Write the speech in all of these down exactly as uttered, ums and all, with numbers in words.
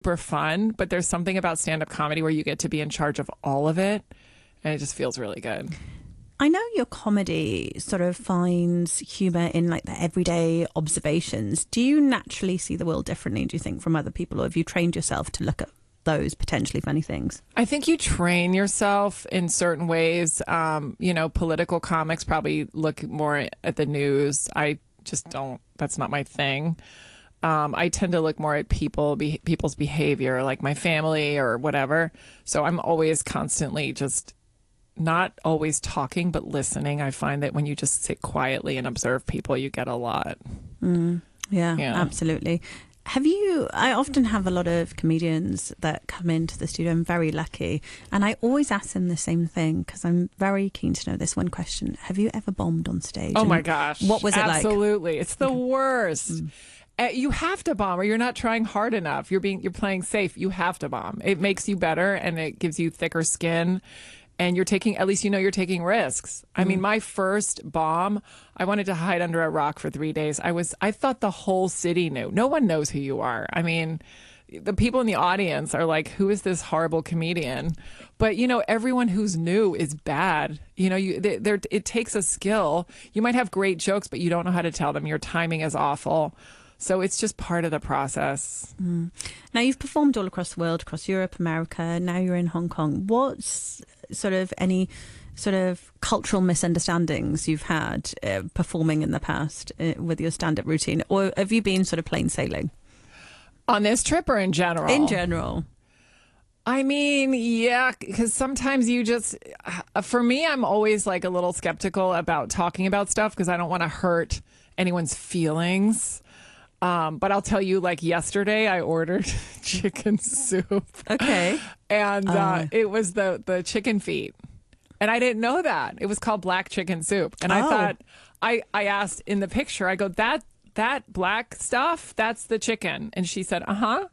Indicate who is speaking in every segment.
Speaker 1: super fun, but there's something about stand-up comedy where you get to be in charge of all of it, and it just feels really good.
Speaker 2: I know your comedy sort of finds humour in like the everyday observations. Do you naturally see the world differently, do you think, from other people, or have you trained yourself to look at those potentially funny things?
Speaker 1: I think you train yourself in certain ways. Um, you know, political comics probably look more at the news. I just don't, that's not my thing. Um, I tend to look more at people, be, people's behavior, like my family or whatever. So I'm always constantly just not always talking, but listening. I find that when you just sit quietly and observe people, you get a lot.
Speaker 2: Mm, yeah,
Speaker 1: Yeah.
Speaker 2: absolutely. Have you, I often have a lot of comedians that come into the studio. I'm very lucky. And I always ask them the same thing because I'm very keen to know this one question. Have you ever bombed on stage?
Speaker 1: Oh
Speaker 2: And
Speaker 1: my gosh.
Speaker 2: what was it like?
Speaker 1: Absolutely. It's the worst.
Speaker 2: Mm.
Speaker 1: Uh, you have to bomb or you're not trying hard enough. You're being, you're playing safe. You have to bomb. It makes you better and it gives you thicker skin. And you're taking, at least you know you're taking risks. I mean, my first bomb, I wanted to hide under a rock for three days. I was, I thought the whole city knew. No one knows who you are. I mean, the people in the audience are like, who is this horrible comedian? But, you know, everyone who's new is bad. You know, you they, they're, it takes a skill. You might have great jokes, but you don't know how to tell them. Your timing is awful. So it's just part of the process.
Speaker 2: Mm. Now, you've performed all across the world, across Europe, America. Now you're in Hong Kong. What's sort of any sort of cultural misunderstandings you've had uh, performing in the past uh, with your stand-up routine? Or have you been sort of plain sailing?
Speaker 1: On this trip or in general?
Speaker 2: In general.
Speaker 1: I mean, yeah, because sometimes you just, uh, for me, I'm always like a little skeptical about talking about stuff because I don't want to hurt anyone's feelings. Um, but I'll tell you, like yesterday, I ordered chicken soup.
Speaker 2: Okay.
Speaker 1: And uh,
Speaker 2: Uh.
Speaker 1: it was the, the chicken feet. And I didn't know that. It was called black chicken soup. And I
Speaker 2: Oh.
Speaker 1: thought, I, I asked in the picture, I go, that that black stuff, that's the chicken. And she said, uh-huh.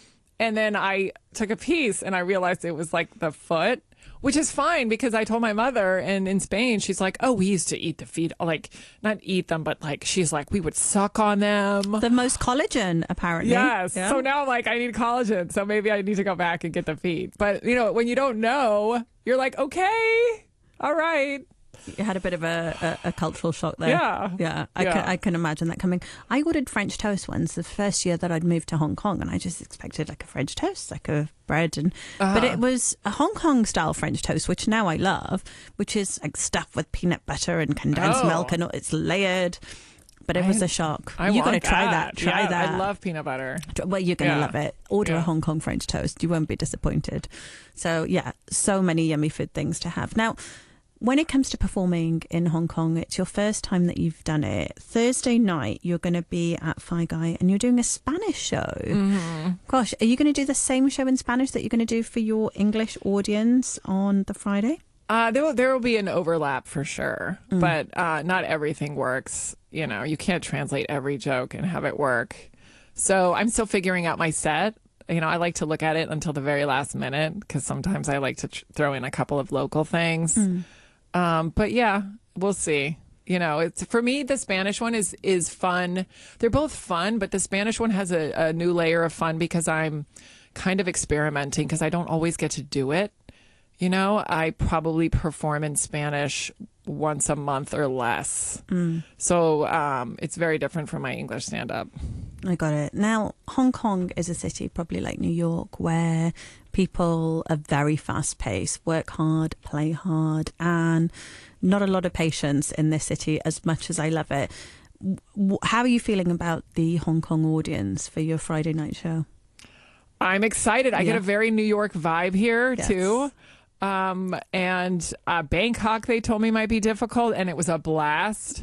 Speaker 1: And then I took a piece and I realized it was like the foot, which is fine because I told my mother, and in Spain, she's like, oh, we used to eat the feet, like not eat them, but like, she's like, we would suck on them.
Speaker 2: The most collagen, apparently.
Speaker 1: Yes.
Speaker 2: Yeah.
Speaker 1: So now I'm like, I need collagen. So maybe I need to go back and get the feet. But, you know, when you don't know, you're like, okay, all right.
Speaker 2: You had a bit of a, a, a cultural shock there.
Speaker 1: Yeah.
Speaker 2: Yeah. I,
Speaker 1: Yeah.
Speaker 2: Can, I can imagine that coming. I ordered French toast once the first year that I'd moved to Hong Kong, and I just expected like a French toast, like a bread. and
Speaker 1: Uh-huh.
Speaker 2: But it was a Hong Kong style French toast, which now I love, which is like stuffed with peanut butter and condensed
Speaker 1: Oh.
Speaker 2: milk, and it's layered. But it
Speaker 1: I-
Speaker 2: was a shock.
Speaker 1: I
Speaker 2: You're
Speaker 1: want
Speaker 2: going to try that. Try
Speaker 1: yeah,
Speaker 2: that.
Speaker 1: I love peanut butter.
Speaker 2: Well, you're going to
Speaker 1: Yeah.
Speaker 2: love it. Order
Speaker 1: Yeah.
Speaker 2: a Hong Kong French toast. You won't be disappointed. So, yeah, so many yummy food things to have. Now, when it comes to performing in Hong Kong, it's your first time that you've done it. Thursday night, you're going to be at Fi Guy and you're doing a Spanish show.
Speaker 1: Mm-hmm.
Speaker 2: Gosh, are you going to do the same show in Spanish that you're going to do for your English audience on the Friday?
Speaker 1: Uh, there will, there will be an overlap for sure, but uh, not everything works. You know, you can't translate every joke and have it work. So I'm still figuring out my set. You know, I like to look at it until the very last minute because sometimes I like to tr- throw in a couple of local things. Um, but yeah, we'll see. You know, it's for me, the Spanish one is is fun. They're both fun, but the Spanish one has a, a new layer of fun because I'm kind of experimenting because I don't always get to do it. You know, I probably perform in Spanish once a month or less. So um, it's very different from my English stand-up.
Speaker 2: I got it. Now, Hong Kong is a city, probably like New York, where people are very fast paced, work hard, play hard, and not a lot of patience in this city as much as I love it. W- How are you feeling about the Hong Kong audience for your Friday night show?
Speaker 1: I'm excited. I get
Speaker 2: Yeah.
Speaker 1: a very New York vibe here,
Speaker 2: Yes.
Speaker 1: too. Um, and uh, Bangkok, they told me might be difficult, and it was a blast.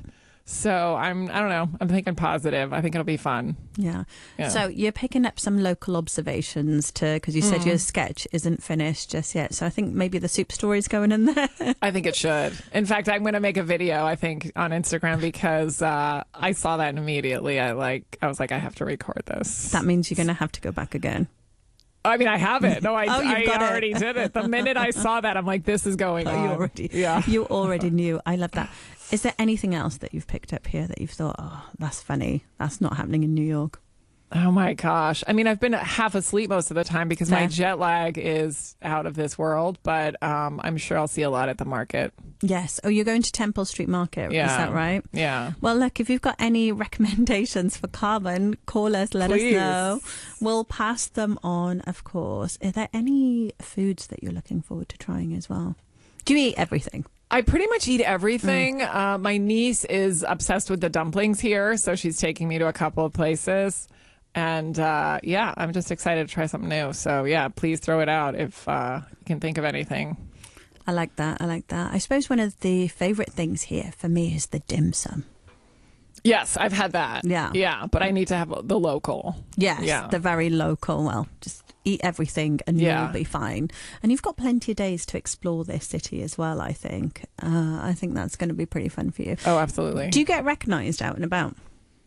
Speaker 1: So I'm, I don't know, I'm thinking positive. I think it'll be fun.
Speaker 2: Yeah.
Speaker 1: Yeah.
Speaker 2: So you're picking up some local observations to, because you said your sketch isn't finished just yet. So I think maybe the soup story's going in there.
Speaker 1: I think it should. In fact, I'm going to make a video, I think, on Instagram because uh, I saw that immediately. I like, I was like, I have to record this.
Speaker 2: That means you're going to have to go back again.
Speaker 1: I mean, I have it. No, I,
Speaker 2: Oh, you've
Speaker 1: I
Speaker 2: got it.
Speaker 1: already did it. The minute I saw that, I'm like, this is going
Speaker 2: Oh,
Speaker 1: on.
Speaker 2: you already,
Speaker 1: Yeah.
Speaker 2: you already knew. I love that. Is there anything else that you've picked up here that you've thought, oh, that's funny, that's not happening in New York?
Speaker 1: Oh my gosh. I mean, I've been half asleep most of the time because my
Speaker 2: Yeah.
Speaker 1: jet lag is out of this world, but um, I'm sure I'll see a lot at the market.
Speaker 2: Yes. Oh, you're going to Temple Street Market.
Speaker 1: Yeah.
Speaker 2: Is that right?
Speaker 1: Yeah.
Speaker 2: Well, look, if you've got any recommendations for Carmen, call us, let
Speaker 1: Please.
Speaker 2: us know. We'll pass them on, of course. Are there any foods that you're looking forward to trying as well? Do you eat everything?
Speaker 1: I pretty much eat everything. Mm. Uh, my niece is obsessed with the dumplings here, so she's taking me to a couple of places. And uh, yeah, I'm just excited to try something new. So yeah, please throw it out if uh, you can think of anything.
Speaker 2: I like that. I like that. I suppose one of the favourite things here for me is the dim sum.
Speaker 1: Yes, I've had that.
Speaker 2: Yeah.
Speaker 1: Yeah, but I need to have the local.
Speaker 2: Yes,
Speaker 1: Yeah.
Speaker 2: the very local. Well, just eat everything and
Speaker 1: Yeah.
Speaker 2: you'll be fine. And you've got plenty of days to explore this city as well, I think. Uh, I think that's going to be pretty fun for you.
Speaker 1: Oh, absolutely.
Speaker 2: Do you get recognised out and about?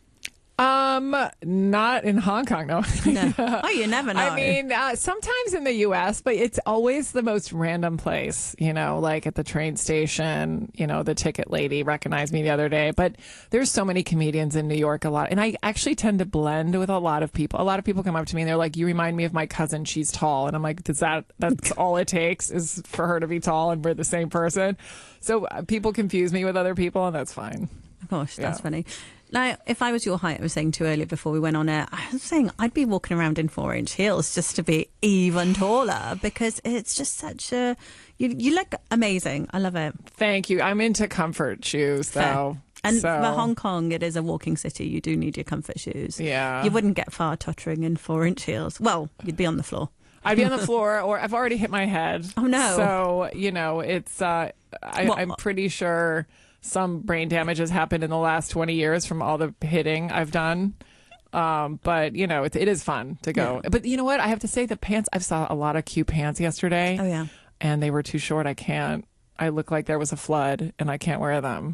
Speaker 1: Um, not in Hong Kong, no.
Speaker 2: No. Oh, you never know.
Speaker 1: I mean, uh, sometimes in the U S, but it's always the most random place, you know, like at the train station, you know, the ticket lady recognized me the other day. But there's so many comedians in New York a lot. And I actually tend to blend with a lot of people. A lot of people come up to me and they're like, you remind me of my cousin. She's tall. And I'm like, does that, that's all it takes is for her to be tall and we're the same person. So uh, people confuse me with other people and that's fine.
Speaker 2: Of course, that's
Speaker 1: Yeah.
Speaker 2: funny. Now, if I was your height, I was saying to you earlier before we went on air, I was saying I'd be walking around in four inch heels just to be even taller because it's just such a. You, you look amazing. I love it.
Speaker 1: Thank you. I'm into comfort shoes, though.
Speaker 2: And
Speaker 1: so,
Speaker 2: for Hong Kong, it is a walking city. You do need your comfort shoes.
Speaker 1: Yeah.
Speaker 2: You wouldn't get far tottering in four inch heels. Well, you'd be on the floor.
Speaker 1: I'd be on the floor, or I've already hit my head.
Speaker 2: Oh, no.
Speaker 1: So, you know, it's, uh, I,
Speaker 2: Well-
Speaker 1: I'm pretty sure some brain damage has happened in the last twenty years from all the hitting I've done. Um, but, you know, it, it is fun to go.
Speaker 2: Yeah.
Speaker 1: But you know what? I have to say the pants, I saw a lot of cute pants yesterday.
Speaker 2: Oh, yeah.
Speaker 1: And they were too short. I can't, I look like there was a flood and I can't wear them.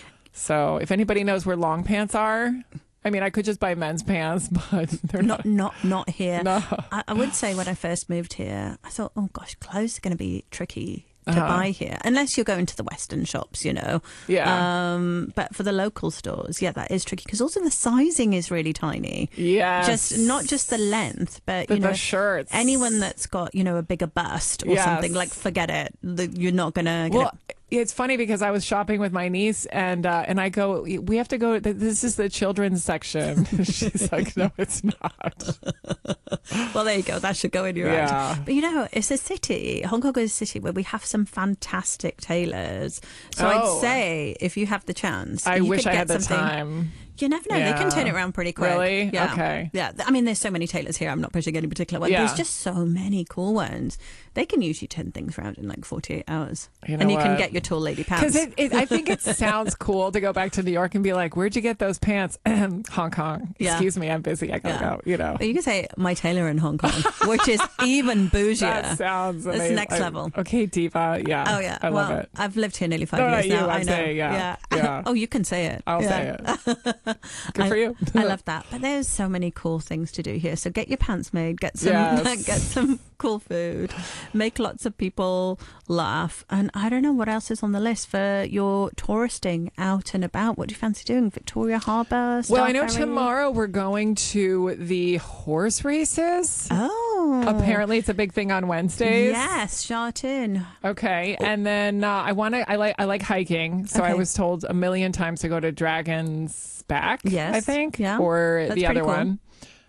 Speaker 1: So if anybody knows where long pants are, I mean, I could just buy men's pants, but they're not.
Speaker 2: Not, not, not here.
Speaker 1: No.
Speaker 2: I, I would say when I first moved here, I thought, oh gosh, clothes are going to be tricky to
Speaker 1: Uh-huh.
Speaker 2: buy here, unless you're going to the Western shops, you know.
Speaker 1: Yeah.
Speaker 2: Um, but for the local stores, yeah, that is tricky because also the sizing is really tiny.
Speaker 1: Yes.
Speaker 2: Just not just the length, but
Speaker 1: But
Speaker 2: you
Speaker 1: the
Speaker 2: know,
Speaker 1: shirts.
Speaker 2: anyone that's got you know a bigger bust or
Speaker 1: Yes.
Speaker 2: something, like forget it. The, you're not gonna. Get
Speaker 1: Well,
Speaker 2: it.
Speaker 1: it's funny because I was shopping with my niece and uh, and I go, we have to go. This is the children's section. She's like, no, it's not.
Speaker 2: Well, there you go. That should go in your
Speaker 1: Yeah.
Speaker 2: ad. But you know, it's a city. Hong Kong is a city where we have some fantastic tailors. So
Speaker 1: Oh.
Speaker 2: I'd say if you have the chance,
Speaker 1: I
Speaker 2: you
Speaker 1: wish
Speaker 2: could
Speaker 1: I
Speaker 2: get
Speaker 1: had the
Speaker 2: something.
Speaker 1: time.
Speaker 2: You never know. They can
Speaker 1: Yeah.
Speaker 2: turn it around pretty quick.
Speaker 1: Really?
Speaker 2: Yeah.
Speaker 1: Okay.
Speaker 2: Yeah. I mean, there's so many tailors here. I'm not pushing any particular one.
Speaker 1: Yeah.
Speaker 2: There's just so many cool ones. They can usually turn things around in like forty-eight hours.
Speaker 1: You know
Speaker 2: and you can
Speaker 1: what?
Speaker 2: get your tall lady pants.
Speaker 1: Because it, it, I think it sounds cool to go back to New York and be like, where'd you get those pants? Hong Kong.
Speaker 2: Yeah.
Speaker 1: Excuse me, I'm busy. I gotta
Speaker 2: Yeah.
Speaker 1: go. You know.
Speaker 2: But you can say my tailor in Hong Kong, which is even bougier.
Speaker 1: That sounds
Speaker 2: That's
Speaker 1: amazing.
Speaker 2: next
Speaker 1: I-
Speaker 2: level.
Speaker 1: Okay, diva. Yeah.
Speaker 2: Oh yeah,
Speaker 1: I
Speaker 2: well,
Speaker 1: love it.
Speaker 2: I've lived here nearly five
Speaker 1: No,
Speaker 2: years
Speaker 1: not you,
Speaker 2: now.
Speaker 1: I'm
Speaker 2: I know.
Speaker 1: saying, yeah. Yeah.
Speaker 2: Oh, you can say it.
Speaker 1: I'll
Speaker 2: Yeah.
Speaker 1: say it. Good
Speaker 2: I,
Speaker 1: for you.
Speaker 2: I love that. But there's so many cool things to do here. So get your pants made, get some
Speaker 1: Yes.
Speaker 2: get some cool food, make lots of people laugh. And I don't know what else is on the list for your touristing out and about. What do you fancy doing? Victoria Harbour?
Speaker 1: Well, I know
Speaker 2: Starferry?
Speaker 1: tomorrow we're going to the horse races.
Speaker 2: Oh.
Speaker 1: Apparently, it's a big thing on Wednesdays.
Speaker 2: Yes, Sha Tin.
Speaker 1: Okay, and then uh, I want to. I like. I like hiking, so I
Speaker 2: Okay.
Speaker 1: was told a million times to go to Dragon's Back.
Speaker 2: Yes,
Speaker 1: I think.
Speaker 2: yeah.
Speaker 1: Or
Speaker 2: That's
Speaker 1: the
Speaker 2: pretty
Speaker 1: other
Speaker 2: cool.
Speaker 1: one.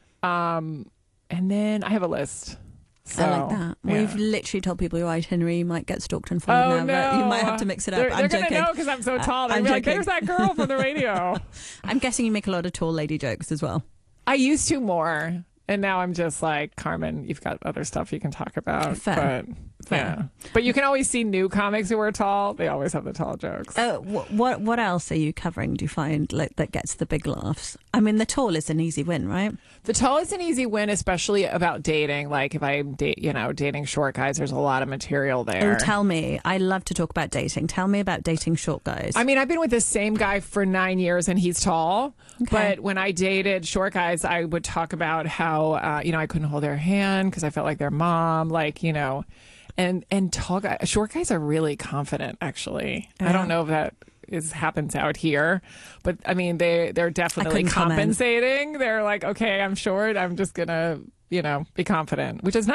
Speaker 1: Um, and then I have a list. So,
Speaker 2: I like that.
Speaker 1: yeah.
Speaker 2: We've literally told people your itinerary. You might get stalked and followed
Speaker 1: Oh
Speaker 2: now,
Speaker 1: no!
Speaker 2: but you might have to mix it up.
Speaker 1: They're,
Speaker 2: I'm
Speaker 1: they're gonna
Speaker 2: joking.
Speaker 1: know because I'm so tall. They're
Speaker 2: I'm
Speaker 1: gonna be like,
Speaker 2: joking.
Speaker 1: "There's that girl from the radio."
Speaker 2: I'm guessing you make a lot of tall lady jokes as well.
Speaker 1: I used to more, and now I'm just like, Carmen, you've got other stuff you can talk about.
Speaker 2: Fair.
Speaker 1: But
Speaker 2: Fair.
Speaker 1: yeah, but you can always see new comics who are tall. They always have the tall jokes.
Speaker 2: Uh, wh- what what else are you covering? Do you find like that gets the big laughs? I mean, the tall is an easy win, right?
Speaker 1: The tall is an easy win, especially about dating. Like if I'm date, you know, dating short guys, there's a lot of material there.
Speaker 2: Oh, tell me. I love to talk about dating. Tell me about dating short guys.
Speaker 1: I mean, I've been with the same guy for nine years and he's tall.
Speaker 2: Okay.
Speaker 1: But when I dated short guys, I would talk about how, uh, you know, I couldn't hold their hand because I felt like their mom, like, you know, and, and tall guys, short guys are really confident, actually. I
Speaker 2: Yeah.
Speaker 1: don't know if that is happens out here. But I mean, they they're definitely
Speaker 2: couldn't comment.
Speaker 1: compensating. They're like, okay, I'm short. I'm just gonna, you know, be confident, which is nice.